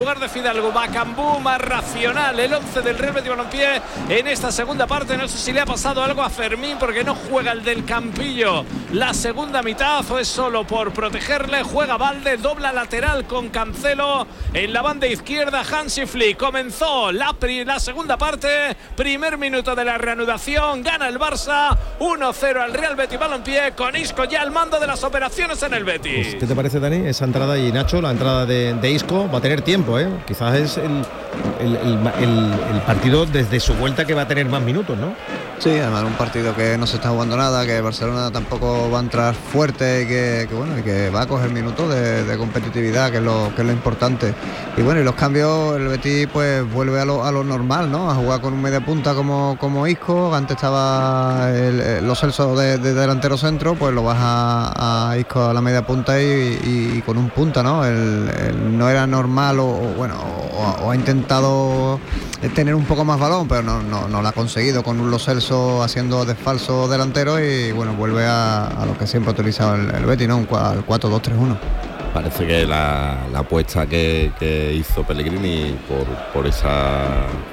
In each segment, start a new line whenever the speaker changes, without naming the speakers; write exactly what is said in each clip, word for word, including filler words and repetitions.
lugar de Fidalgo. Bakambu más racional, el once del Real Betis Balompié en esta segunda parte. No sé si le ha pasado algo a Fermín porque no juega el del Campillo la segunda mitad, o es solo por protegerle. Juega Valde, dobla lateral con Cancelo en la banda izquierda. Hansi Flick comenzó la, la segunda parte, primer minuto de la reanudación, gana el Barça uno cero al Real Betis Balompié, con Isco ya al mando de las operaciones en el Betis.
Pues, ¿qué te parece, Dani, esa entrada? Y Nacho, la entrada de, de Isco va a tener tiempo, ¿eh? Quizás es el, el, el, el, el partido desde su vuelta que va a tener más minutos, ¿no?
Sí, además un partido que no se está jugando nada, que Barcelona tampoco va a entrar fuerte y que, que bueno, y que va a coger minutos de, de competitividad, que es lo que es lo importante. Y bueno, y los cambios, el Betis pues vuelve a lo, a lo normal, ¿no? A jugar con un media punta como, como Isco. Antes estaba el, el, los Celso de, de delantero centro, pues lo baja a, a Isco a la media punta y, y, y con un punta, ¿no? El, el no era normal o, o bueno, o, o ha intentado tener un poco más balón, pero no, no, no lo ha conseguido con un Lo Celso haciendo de falso delantero y bueno, vuelve a, a lo que siempre ha utilizado el, el Betis, ¿no? Un cuatro dos tres uno.
Parece que la, la apuesta que, que hizo Pellegrini por, por esa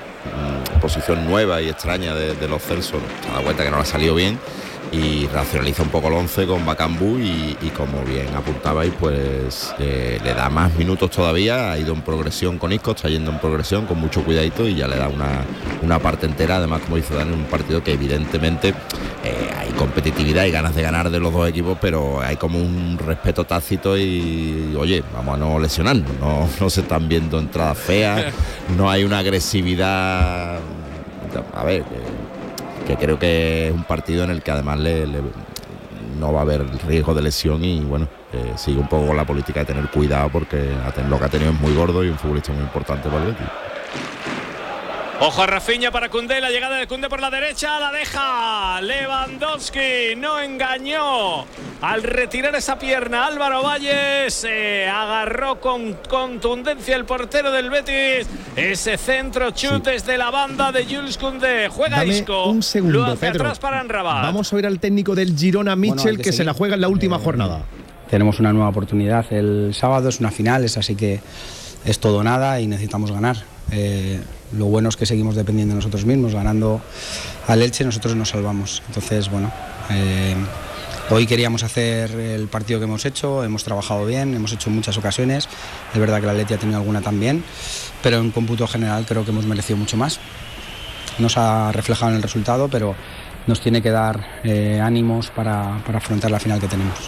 mm, posición nueva y extraña de, de Lo Celso, se da cuenta que no le ha salido bien y racionaliza un poco el once con Bakambu y, y como bien apuntabais, pues eh, le da más minutos todavía. Ha ido en progresión con Isco, está yendo en progresión con mucho cuidadito y ya le da una, una parte entera. Además, como dice Dani, un partido que evidentemente eh, hay competitividad y ganas de ganar de los dos equipos, pero hay como un respeto tácito y, oye, vamos a no lesionarnos, no, no se están viendo entradas feas, no hay una agresividad, a ver, que, que creo que es un partido en el que además le, le, no va a haber riesgo de lesión y bueno, eh, sigue un poco con la política de tener cuidado porque lo que ha tenido es muy gordo y un futbolista muy importante para el Betis.
Ojo a Rafinha para Koundé, la llegada de Koundé por la derecha, la deja Lewandowski, no engañó al retirar esa pierna. Álvaro Valle se agarró con contundencia el portero del Betis, ese centro chute sí. desde la banda de Jules Koundé. Juega
Dame
Isco,
un segundo,
lo hace
Pedro.
Atrás para Amrabat.
Vamos a oír al técnico del Girona, Michel, bueno, que, que se la juega en la última eh, jornada.
Tenemos una nueva oportunidad el sábado, es una final, es así que es todo o nada y necesitamos ganar. Eh, lo bueno es que seguimos dependiendo de nosotros mismos, ganando al Elche nosotros nos salvamos. Entonces, bueno, eh, hoy queríamos hacer el partido que hemos hecho, hemos trabajado bien, hemos hecho muchas ocasiones, es verdad que el Atleti ha tenido alguna también, pero en cómputo general creo que hemos merecido mucho más. No se ha reflejado en el resultado, pero nos tiene que dar eh, ánimos para, para afrontar la final que tenemos.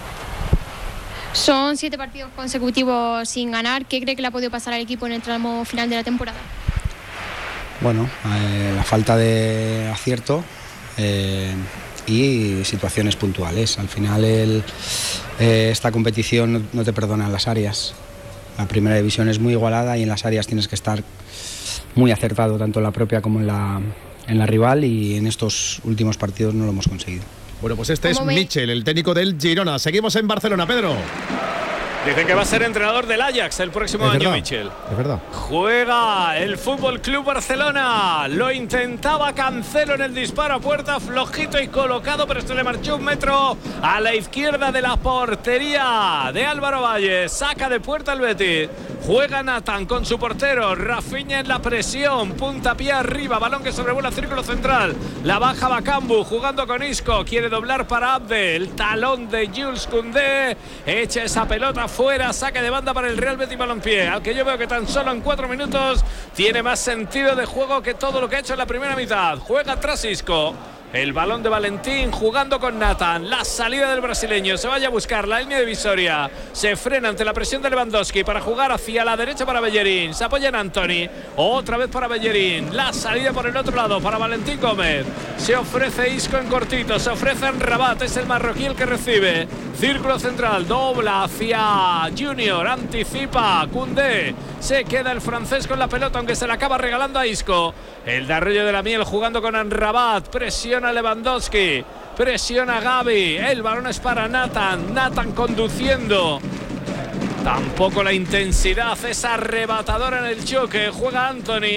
Son siete partidos consecutivos sin ganar. ¿Qué cree que le ha podido pasar al equipo en el tramo final de la temporada?
Bueno, eh, la falta de acierto eh, y situaciones puntuales. Al final el, eh, esta competición no, no te perdona en las áreas. La primera división es muy igualada y en las áreas tienes que estar muy acertado, tanto en la propia como en la, en la rival, y en estos últimos partidos no lo hemos conseguido.
Bueno, pues este es Michel, el técnico del Girona. Seguimos en Barcelona, Pedro.
Dicen que va a ser entrenador del Ajax el próximo
es
año,
verdad,
Michel.
Es verdad.
Juega el Fútbol Club Barcelona. Lo intentaba Cancelo en el disparo a puerta, flojito y colocado, pero esto le marchó un metro a la izquierda de la portería de Álvaro Valle. Saca de puerta el Betis. Juega Nathan con su portero. Rafinha en la presión. Puntapié arriba. Balón que sobrevuela círculo central. La baja Bakambu jugando con Isco. Quiere doblar para Abde. El talón de Jules Koundé. Echa esa pelota fuera. Saque de banda para el Real Betis Balompié. Al que yo veo que tan solo en cuatro minutos tiene más sentido de juego que todo lo que ha hecho en la primera mitad. Juega atrás Isco. El balón de Valentín jugando con Nathan. La salida del brasileño. Se vaya a buscar la línea divisoria. Se frena ante la presión de Lewandowski para jugar hacia la derecha para Bellerín. Se apoya en Antony. Otra vez para Bellerín. La salida por el otro lado para Valentín Gómez. Se ofrece Isco en cortito. Se ofrece en Rabat. Es el marroquí el que recibe. Círculo central. Dobla hacia Junior. Anticipa Koundé. Se queda el francés con la pelota, aunque se la acaba regalando a Isco. El de Arroyo de la Miel jugando con Amrabat. Presiona Lewandowski. Presiona Gavi. El balón es para Nathan. Nathan conduciendo. Tampoco la intensidad es arrebatadora en el choque. Juega Antony.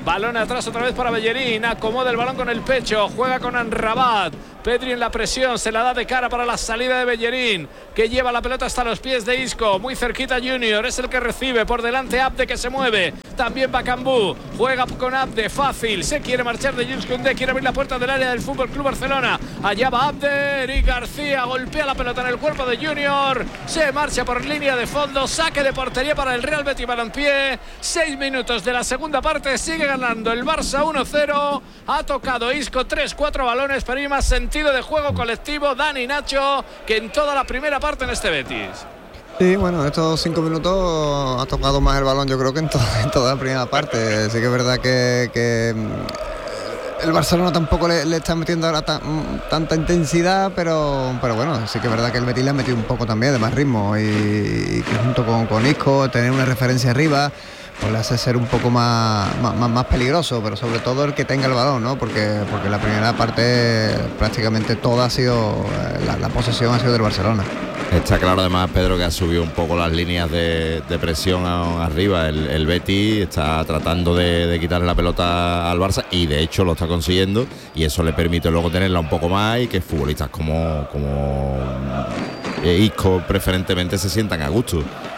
balón atrás otra vez para Bellerín, acomoda el balón con el pecho, juega con Amrabat. Pedri en la presión, se la da de cara para la salida de Bellerín, que lleva la pelota hasta los pies de Isco, muy cerquita Junior, es el que recibe, por delante Abde que se mueve, también Bakambu, juega con Abde, fácil, se quiere marchar de Jules Koundé, quiere abrir la puerta del área del F C Barcelona, allá va Abde, Eric García golpea la pelota en el cuerpo de Junior, se marcha por línea de fondo, saque de portería para el Real Betis Balompié, seis minutos de la segunda parte, sigue ganando el Barça uno cero, ha tocado Isco tres cuatro balones, pero hay más sentido de juego colectivo, Dani Nacho, que en toda la primera parte en este Betis.
Sí, bueno, estos cinco minutos ha tocado más el balón, yo creo que en, to en toda la primera parte. Sí que es verdad que, que el Barcelona tampoco le, le está metiendo ahora ta tanta intensidad, pero, pero bueno, sí que es verdad que el Betis le ha metido un poco también de más ritmo y, y que junto con, con Isco, tener una referencia arriba, pues le hace ser un poco más, más, más peligroso, pero sobre todo el que tenga el balón, ¿no? Porque, porque la primera parte prácticamente toda ha sido, la, la posesión ha sido del Barcelona.
Está claro además, Pedro, que ha subido un poco las líneas de, de presión a, arriba. El, el Betis está tratando de, de quitarle la pelota al Barça y de hecho lo está consiguiendo, y eso le permite luego tenerla un poco más y que futbolistas como, como Isco preferentemente se sientan a gusto.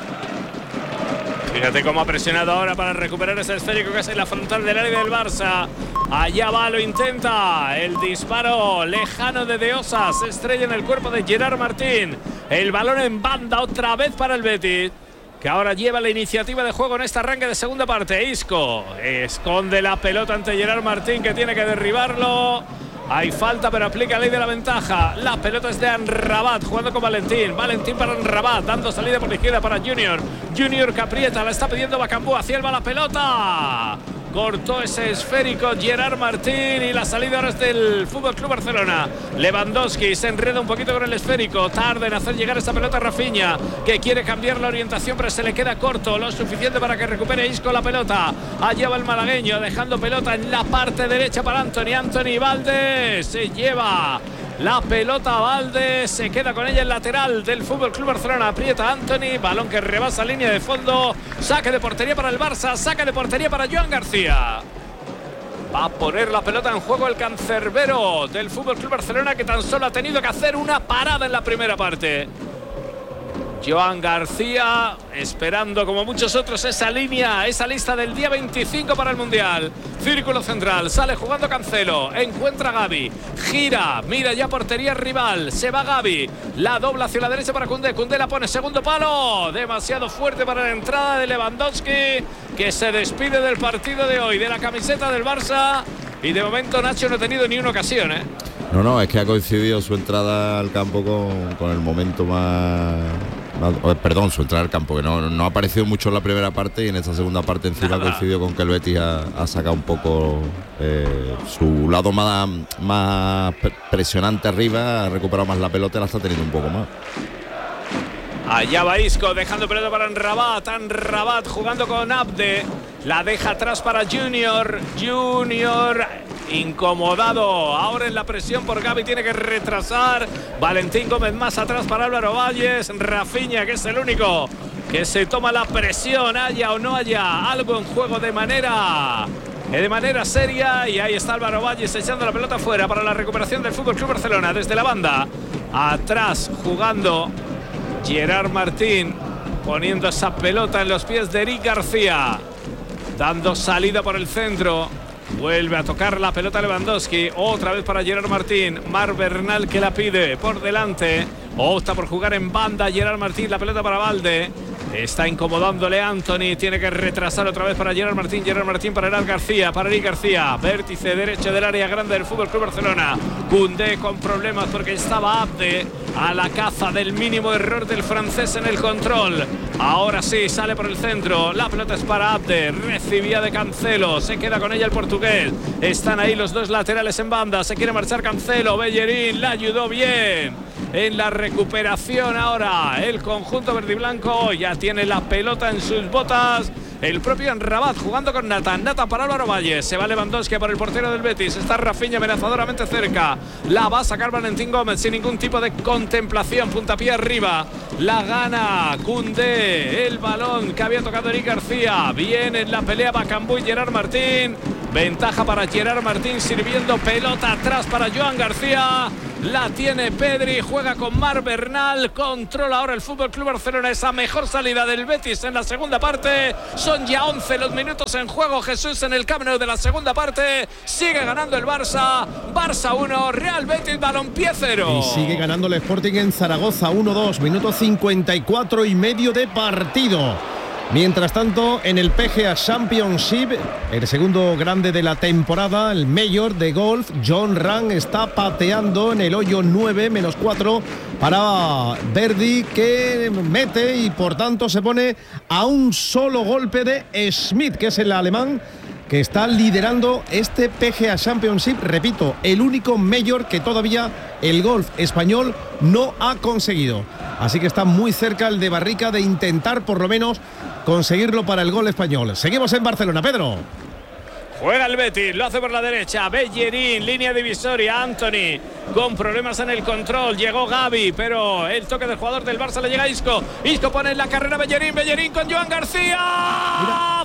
Fíjate cómo ha presionado ahora para recuperar ese esférico que es en la frontal del área del Barça. Allá va, lo intenta. El disparo lejano de De Osa se estrella en el cuerpo de Gerard Martín. El balón en banda otra vez para el Betis, que ahora lleva la iniciativa de juego en este arranque de segunda parte. Isco esconde la pelota ante Gerard Martín, que tiene que derribarlo. Hay falta, pero aplica ley de la ventaja. La pelota es de Amrabat, jugando con Valentín. Valentín para Amrabat, dando salida por la izquierda para Junior. Junior que aprieta, la está pidiendo Bakambu. Hacia él va la pelota. Cortó ese esférico Gerard Martín y la salida ahora es del F C Barcelona. Lewandowski se enreda un poquito con el esférico. Tarda en hacer llegar esta pelota a Rafinha, que quiere cambiar la orientación, pero se le queda corto, lo suficiente para que recupere Isco la pelota. Allá va el malagueño, dejando pelota en la parte derecha para Anthony. Anthony Valdés se lleva la pelota a Valdés, se queda con ella el lateral del F C Barcelona. Aprieta Anthony, balón que rebasa línea de fondo. Saque de portería para el Barça, saque de portería para Joan García. Va a poner la pelota en juego el cancerbero del F C Barcelona, que tan solo ha tenido que hacer una parada en la primera parte. Joan García esperando, como muchos otros, esa línea, esa lista del día veinticinco para el Mundial. Círculo central, sale jugando Cancelo, encuentra a Gavi, gira, mira ya portería rival, se va Gavi, la dobla hacia la derecha para Koundé, Koundé la pone segundo palo, demasiado fuerte para la entrada de Lewandowski, que se despide del partido de hoy, de la camiseta del Barça, y de momento Nacho no ha tenido ni una ocasión, ¿eh?
No, no, es que ha coincidido su entrada al campo con, con el momento más, más... Perdón, su entrada al campo, que no, no ha aparecido mucho en la primera parte, y en esta segunda parte encima ha coincidido con que el Betis ha, ha sacado un poco eh, su lado más, más presionante arriba, ha recuperado más la pelota y la está teniendo un poco más.
Allá va Isco, dejando pelota para Amrabat. Amrabat jugando con Abde. La deja atrás para Junior. Junior incomodado. Ahora en la presión por Gavi, tiene que retrasar. Valentín Gómez más atrás para Álvaro Valles. Rafinha, que es el único que se toma la presión, haya o no haya algo en juego de manera... de manera seria, y ahí está Álvaro Valles echando la pelota fuera para la recuperación del F C Barcelona desde la banda. Atrás jugando Gerard Martín, poniendo esa pelota en los pies de Eric García, dando salida por el centro. Vuelve a tocar la pelota Lewandowski, otra vez para Gerard Martín. Mar Bernal, que la pide por delante, opta por jugar en banda Gerard Martín, la pelota para Valde. Está incomodándole Anthony, tiene que retrasar otra vez para Gerard Martín. Gerard Martín para Eric García, para Eric García, vértice derecho del área grande del F C Barcelona. Koundé con problemas porque estaba Abde a la caza del mínimo error del francés en el control. Ahora sí, sale por el centro, la pelota es para Abde, recibía de Cancelo, se queda con ella el portugués. Están ahí los dos laterales en banda, se quiere marchar Cancelo, Bellerín la ayudó bien en la recuperación. Ahora el conjunto verde y blanco ya tiene la pelota en sus botas. El propio Amrabat jugando con Nathan. Nathan para Álvaro Valles. Se va Lewandowski por el portero del Betis. Está Rafinha amenazadoramente cerca. La va a sacar Valentín Gómez sin ningún tipo de contemplación. Puntapié arriba. La gana Koundé. El balón que había tocado Eric García. Viene en la pelea Bakambu y Gerard Martín. Ventaja para Gerard Martín, sirviendo pelota atrás para Joan García. La tiene Pedri, juega con Marc Bernal, controla ahora el F C Barcelona esa mejor salida del Betis en la segunda parte. Son ya once los minutos en juego, Jesús, en el Camp Nou de la segunda parte. Sigue ganando el Barça, Barça uno, Real Betis Balompié cero.
Y sigue ganando el Sporting en Zaragoza uno dos, minuto cincuenta y cuatro y medio de partido. Mientras tanto, en el P G A Championship, el segundo grande de la temporada, el Mayor de golf, John Ram está pateando en el hoyo nueve menos cuatro para Verdi, que mete y por tanto se pone a un solo golpe de Schmidt, que es el alemán que está liderando este P G A Championship, repito, el único Mayor que todavía el golf español no ha conseguido. Así que está muy cerca el de Barrica de intentar por lo menos conseguirlo para el gol español. Seguimos en Barcelona, Pedro.
Juega el Betis, lo hace por la derecha, Bellerín, línea divisoria, Anthony con problemas en el control, llegó Gavi, pero el toque del jugador del Barça le llega a Isco, Isco pone en la carrera Bellerín, Bellerín con Joan García, Mira.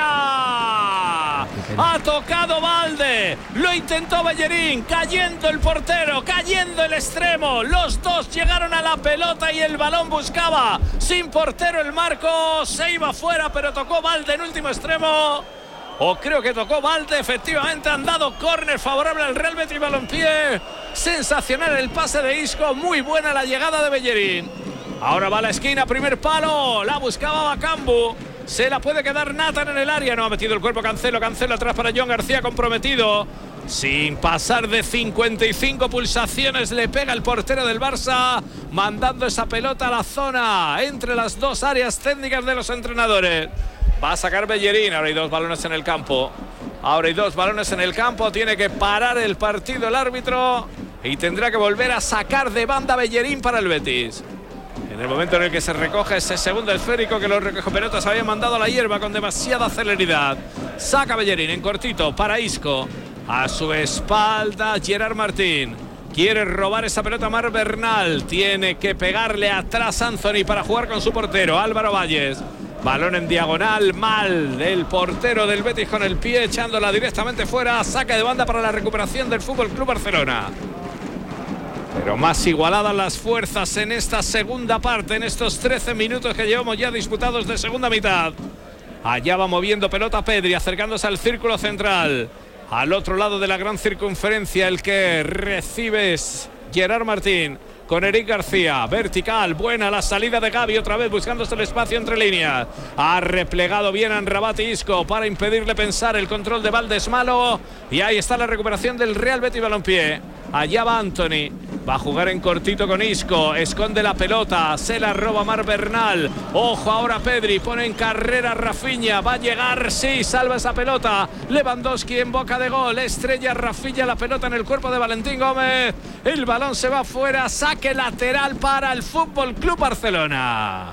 ¡Fuera! Ha tocado Valde, lo intentó Bellerín, cayendo el portero, cayendo el extremo, los dos llegaron a la pelota y el balón buscaba, sin portero el marco, se iba fuera, pero tocó Valde en último extremo. O creo que tocó Valde, efectivamente han dado córner favorable al Real Betis Balompié. Sensacional el pase de Isco, muy buena la llegada de Bellerín. Ahora va a la esquina, primer palo, la buscaba Bakambu. Se la puede quedar Nathan en el área, no ha metido el cuerpo Cancelo, Cancelo atrás para Joan García, comprometido. Sin pasar de cincuenta y cinco pulsaciones le pega el portero del Barça, mandando esa pelota a la zona entre las dos áreas técnicas de los entrenadores. Va a sacar Bellerín, ahora hay dos balones en el campo. Ahora hay dos balones en el campo, tiene que parar el partido el árbitro y tendrá que volver a sacar de banda Bellerín para el Betis. En el momento en el que se recoge ese segundo esférico que los recogepelotas habían mandado a la hierba con demasiada celeridad. Saca Bellerín en cortito para Isco. A su espalda Gerard Martín. Quiere robar esa pelota a Marc Bernal. Tiene que pegarle atrás Anthony para jugar con su portero Álvaro Valles. Balón en diagonal, mal del portero del Betis con el pie, echándola directamente fuera. Saca de banda para la recuperación del F C Barcelona. Pero más igualadas las fuerzas en esta segunda parte, en estos trece minutos que llevamos ya disputados de segunda mitad. Allá va moviendo pelota Pedri, acercándose al círculo central. Al otro lado de la gran circunferencia, el que recibe es Gerard Martín. Con Eric García, vertical, buena la salida de Gavi, otra vez buscándose el espacio entre líneas. Ha replegado bien a Amrabat y Isco para impedirle pensar, el control de Valde es malo. Y ahí está la recuperación del Real Betis Balompié. Allá va Anthony, va a jugar en cortito con Isco, esconde la pelota, se la roba Marc Bernal. Ojo ahora Pedri, pone en carrera Rafinha, va a llegar, sí, salva esa pelota. Lewandowski en boca de gol, estrella Rafinha, la pelota en el cuerpo de Valentín Gómez. El balón se va fuera, saque lateral para el F C Barcelona.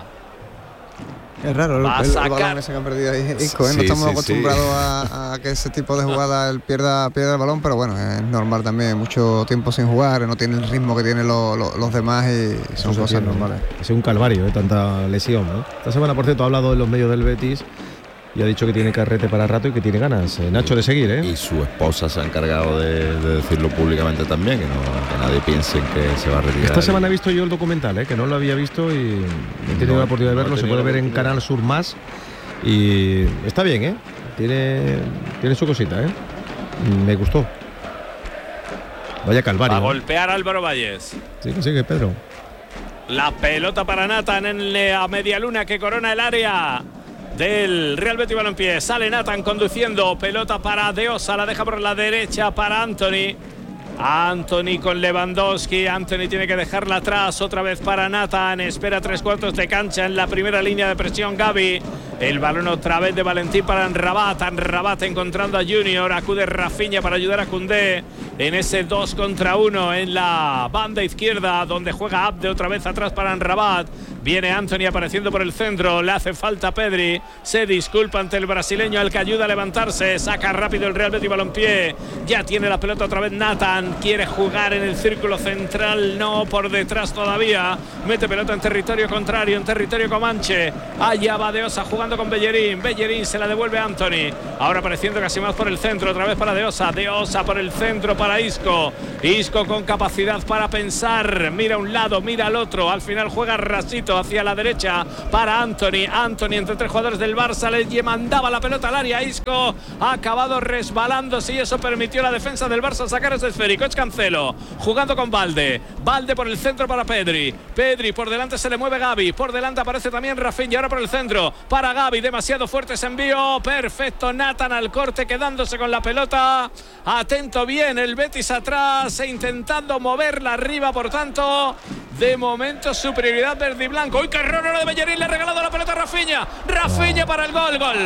Es raro el, el, el balón ese que han perdido ahí, Isco, ¿eh?
Sí,
no estamos
sí,
acostumbrados
sí.
a, a que ese tipo de jugada él pierda, pierda el balón, pero bueno, es normal también, mucho tiempo sin jugar, no tiene el ritmo que tienen lo, lo, los demás y son
Eso
cosas
tiene,
normales.
Es un calvario, ¿eh? Tanta lesión, ¿no? Esta semana, por cierto, ha hablado de los medios del Betis y ha dicho que tiene carrete para rato y que tiene ganas, eh, Nacho, de seguir, ¿eh?
Y su esposa se ha encargado de, de decirlo públicamente también, que, no, que nadie piense en que se va a retirar.
Esta semana he visto yo el documental, ¿eh? Que no lo había visto y he tenido
No,
la oportunidad de
no
verlo,
he
se puede
tenido
ver
la
en
oportunidad.
Canal Sur Más y está bien, ¿eh? Tiene, tiene su cosita, ¿eh? Me gustó. Vaya calvario.
Va a
¿eh?
golpear Álvaro Valles.
Sigue, sigue, Pedro.
La pelota para Nathan en la media luna que corona el área del Real Betis Balompié. Sale Nathan conduciendo, pelota para Deosa, la deja por la derecha para Anthony. Anthony con Lewandowski, Anthony tiene que dejarla atrás, otra vez para Nathan, espera tres cuartos de cancha en la primera línea de presión Gavi. El balón otra vez de Valentín para Amrabat, Amrabat encontrando a Junior, acude Rafinha para ayudar a Koundé en ese dos contra uno en la banda izquierda donde juega Abde, otra vez atrás para Amrabat. Viene Anthony apareciendo por el centro, le hace falta a Pedri, se disculpa ante el brasileño al que ayuda a levantarse, saca rápido el Real Betis Balompié, ya tiene la pelota otra vez Nathan, quiere jugar en el círculo central, no, por detrás todavía, mete pelota en territorio contrario, en territorio comanche, allá va Deosa jugando jugando con Bellerín. Bellerín se la devuelve a Anthony. Ahora apareciendo casi más por el centro, otra vez para De Osa. De Osa por el centro para Isco. Isco con capacidad para pensar. Mira a un lado, mira al otro. Al final juega rasito hacia la derecha para Anthony. Anthony entre tres jugadores del Barça le mandaba la pelota al área. Isco ha acabado resbalándose y eso permitió a la defensa del Barça sacar ese esférico. Es Cancelo jugando con Valde. Valde por el centro para Pedri. Pedri por delante, se le mueve Gavi. Por delante aparece también Rafinha. Ahora por el centro para Gavi. Demasiado fuerte ese envío. Perfecto. Nathan al corte, quedándose con la pelota. Atento bien el Betis atrás e intentando moverla arriba. Por tanto, de momento superioridad verde y blanco. ¡Uy, qué error de Bellerín! Le ha regalado la pelota a Rafinha. Rafinha para el gol. Gol.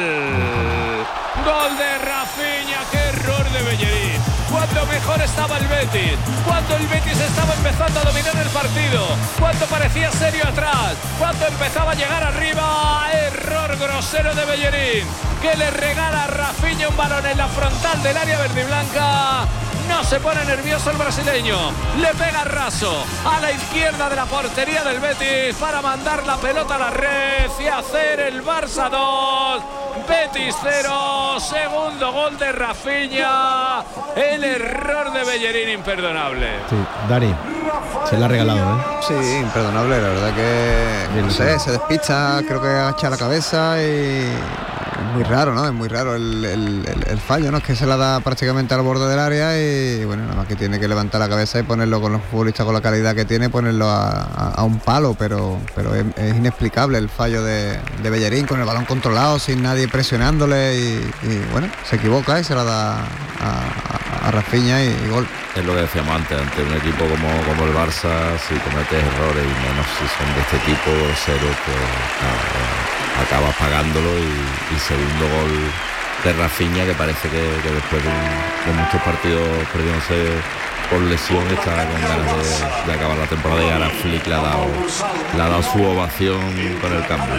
Gol de Rafinha. ¡Qué error de Bellerín! Cuando mejor estaba el Betis, cuando el Betis estaba empezando a dominar el partido, cuando parecía serio atrás, cuando empezaba a llegar arriba. Error grosero de Bellerín, que le regala a Rafinha un balón en la frontal del área verde y blanca. No se pone nervioso el brasileño, le pega raso a la izquierda de la portería del Betis para mandar la pelota a la red y hacer el Barça dos, Betis cero. Segundo gol de Rafinha. El error de Bellerín imperdonable.
Sí, Dani, se la ha regalado, ¿eh?
Sí, imperdonable, la verdad que
Bien,
no sé, se despista, creo que agacha la cabeza y es muy raro, ¿no? Es muy raro el, el, el, el fallo, ¿no? Es que se la da prácticamente al borde del área y bueno, nada más que tiene que levantar la cabeza y ponerlo con los futbolistas con la calidad que tiene, ponerlo a, a, a un palo, pero, pero es, es inexplicable el fallo de, de Bellerín con el balón controlado, sin nadie presionándole y, y bueno, se equivoca y se la da a, a, a Rafinha y, y gol.
Es lo que decíamos antes, ante un equipo como, como el Barça, si cometes errores y menos si son de este tipo, cero, pues nada, acabas pagándolo. Y, y segundo gol de Rafinha, que parece que, que después de, un, de muchos partidos perdiéndose por lesión, está con ganas de, de acabar la temporada y ahora Flick le ha dado, le ha dado su ovación con el cambio.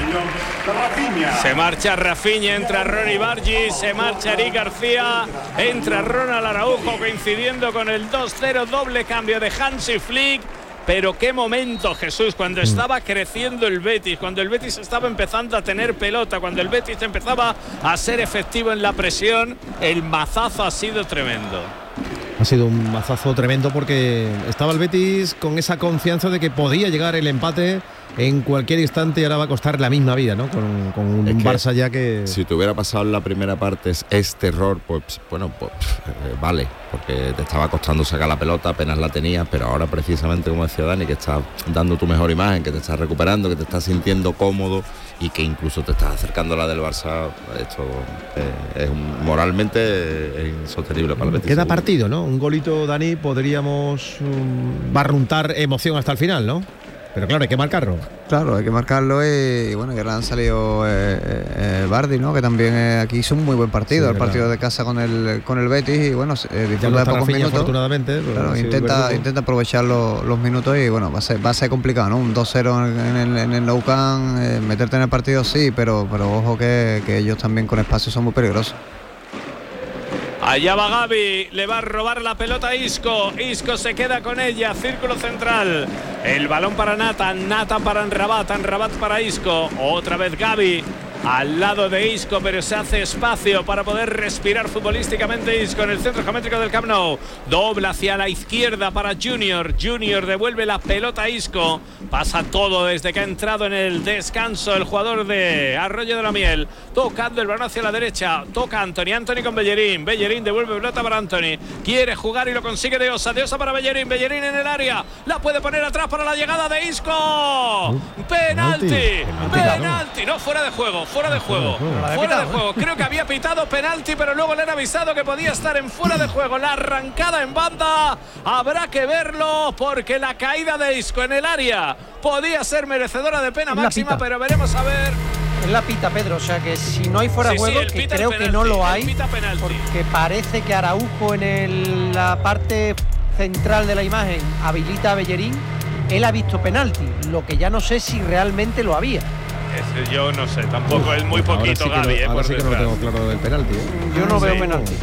Se marcha Rafinha, entra Ronny Bargi, se marcha Eric García, entra Ronald Araujo coincidiendo con el dos cero, doble cambio de Hansi Flick. Pero qué momento, Jesús, cuando estaba creciendo el Betis, cuando el Betis estaba empezando a tener pelota, cuando el Betis empezaba a ser efectivo en la presión, el mazazo ha sido tremendo.
Ha sido un mazazo tremendo porque estaba el Betis con esa confianza de que podía llegar el empate en cualquier instante y ahora va a costar la misma vida, ¿no? Con, con un Barça ya que...
Si te hubiera pasado en la primera parte este error, pues bueno, pues eh, vale, porque te estaba costando sacar la pelota, apenas la tenías, pero ahora precisamente, como decía Dani, que estás dando tu mejor imagen, que te estás recuperando, que te estás sintiendo cómodo y que incluso te estás acercando a la del Barça, esto eh, es un, moralmente es insostenible para el Betis.
Queda partido, ¿no? Un golito, Dani, podríamos um, barruntar emoción hasta el final, ¿no? Pero claro, hay que marcarlo.
Claro, hay que marcarlo y, y bueno, que ahora han salido eh, eh, Bardi, ¿no? Que también eh, aquí hizo un muy buen partido, sí, el partido de casa con el con el Betis y bueno, eh, disfruta de pocos Rafinha, minutos.
Afortunadamente,
claro, intenta, intenta aprovechar los, los minutos y bueno, va a ser, va a ser complicado, ¿no? Un dos cero en el, en el Nou Camp, eh, meterte en el partido sí, pero, pero ojo que, que ellos también con espacio son muy peligrosos.
Allá va Gavi, le va a robar la pelota a Isco. Isco se queda con ella, círculo central. El balón para Nathan, Nathan para Amrabat, Amrabat para Isco. Otra vez Gavi al lado de Isco, pero se hace espacio para poder respirar futbolísticamente Isco en el centro geométrico del Camp Nou. Dobla hacia la izquierda para Junior. Junior devuelve la pelota a Isco. Pasa todo desde que ha entrado en el descanso el jugador de Arroyo de la Miel. Tocando el balón hacia la derecha. Toca Anthony. Anthony con Bellerín. Bellerín devuelve pelota para Anthony. Quiere jugar y lo consigue De Osa. De Osa para Bellerín. Bellerín en el área. La puede poner atrás para la llegada de Isco. Uh, penalti. Penalti. Penalti. No, fuera de juego. Fuera de juego, fuera de juego. Creo que había pitado penalti, pero luego le han avisado que podía estar en fuera de juego. La arrancada en banda, habrá que verlo porque la caída de Isco en el área podía ser merecedora de pena máxima, pero veremos a ver.
Es la pita, Pedro, o sea que si no hay fuera de sí, juego, sí, que creo penalti, que no lo hay, porque parece que Araujo en el, la parte central de la imagen habilita a Bellerín. Él ha visto penalti, lo que ya no sé si realmente lo había.
Ese yo no sé, tampoco. Uf, es muy poquito,
Gavi,
sí
eh,
ahora
sí que no lo tengo claro del penalti. ¿eh?
Yo no, no veo
sé.
penalti.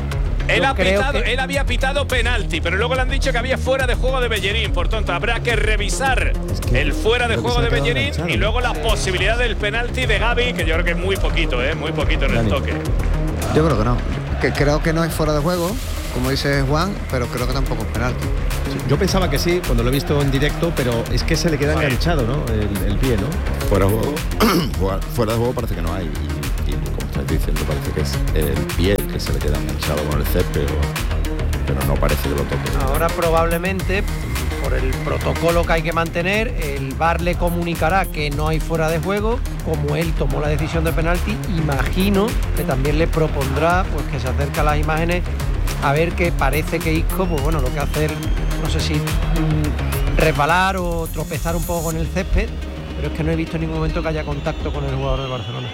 Él, ha pitado,
que...
él había pitado penalti, pero luego le han dicho que había fuera de juego de Bellerín. Por tanto, habrá que revisar es que el fuera de juego de Bellerín y luego la posibilidad del penalti de Gavi, que yo creo que es muy poquito, ¿eh? Muy poquito en el toque.
Yo creo que no. Que creo que no es fuera de juego, como dice Juan, pero creo que tampoco es penalti.
Sí, yo pensaba que sí, cuando lo he visto en directo, pero es que se le queda vale. enganchado, ¿no? El, el pie, ¿no?
Fuera de juego. Fuera de juego parece que no hay. Y, y como estáis diciendo, parece que es el pie que se le queda enganchado con el césped, pero no parece que lo toque.
Ahora probablemente, por el protocolo que hay que mantener, el V A R le comunicará que no hay fuera de juego. Como él tomó la decisión de penalti, imagino que también le propondrá pues que se acerque a las imágenes a ver que parece que Isco, pues bueno, lo que hace, no sé si mmm, resbalar o tropezar un poco con el césped, pero es que no he visto en ningún momento que haya contacto con el jugador de Barcelona.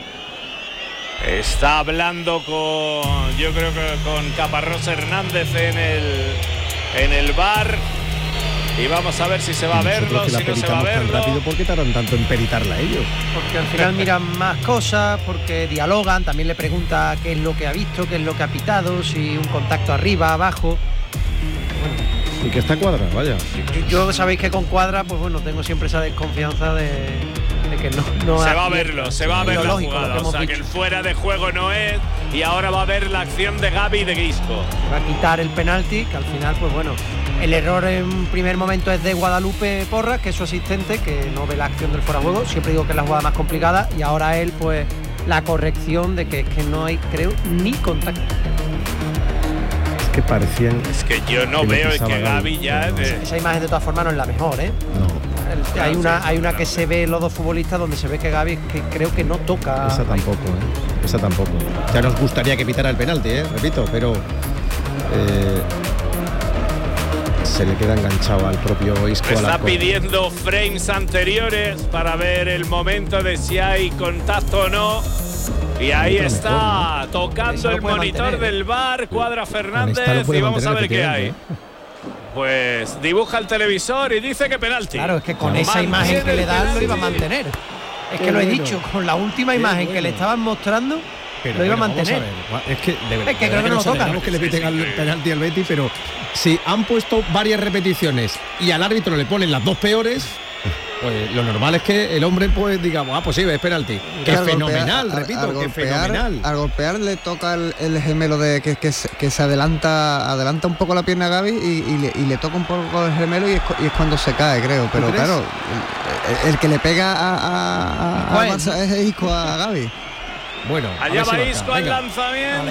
Está hablando con, yo creo que con Caparrós Hernández en el en el V A R y vamos a ver si se va a verlo, si no se va a verlo.
Rápido, ¿por qué tardan tanto en peritarla ellos?
Porque al final miran más cosas, porque dialogan, también le pregunta qué es lo que ha visto, qué es lo que ha pitado, si un contacto arriba, abajo.
Y que está Cuadra, vaya.
Yo, yo sabéis que con Cuadra, pues bueno, tengo siempre esa desconfianza de, de que no, no
se va a verlo, se va a ver la
lógico,
jugada, o sea dicho. Que el fuera de juego no es, y ahora va a ver la acción de Gavi y de Isco.
Va a quitar el penalti, que al final, pues bueno, el error en primer momento es de Guadalupe Porras, que es su asistente, que no ve la acción del fuera de juego. Siempre digo que es la jugada más complicada, y ahora él, pues, la corrección de que es que no hay, creo, ni contacto.
Que parecían.
Es que yo no que veo es que Gavi ya.
No.
De...
Esa imagen de todas formas no es la mejor, ¿eh?
No.
El, hay una, hay una que se ve los dos futbolistas donde se ve que Gavi que creo que no toca.
Esa tampoco, ¿eh? Esa tampoco. Ya nos gustaría que pitara el penalti, ¿eh? Repito, pero eh, se le queda enganchado al propio Isco.
Está pidiendo frames anteriores para ver el momento de si hay contacto o no. Y ahí está mejor, ¿no? Tocando el monitor mantener. del V A R, Cuadra Fernández, y vamos a ver qué hay. ¿eh? Pues dibuja el televisor y dice que penalti.
Claro, es que con esa imagen que le dan lo iba a mantener. Es que lo he dicho, con la última imagen que le estaban mostrando, pero lo iba a mantener.
A es que, de verdad,
es que creo que no lo toca.
que le piten al penalti al Betis, pero si han puesto varias repeticiones y al árbitro le ponen las dos peores, pues lo normal es que el hombre pues diga, ah, pues sí, es penalti. Que es fenomenal, golpear, repito, al, al que golpear, fenomenal.
Al golpear le toca el, el gemelo de que, que, que se adelanta adelanta un poco la pierna a Gavi y, y, le, y le toca un poco el gemelo y es, y es cuando se cae, creo. Pero claro, el, el que le pega a, a, a, a Barça es Isco a Gavi.
Bueno,
allá va Isco al lanzamiento.